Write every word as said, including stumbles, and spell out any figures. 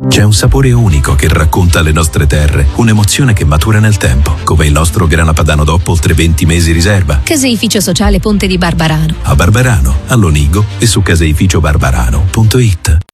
C'è un sapore unico che racconta le nostre terre, un'emozione che matura nel tempo, come il nostro grana padano D O P oltre venti mesi riserva. Caseificio Sociale Ponte di Barbarano. A Barbarano, a Lonigo e su caseificio barbarano punto it.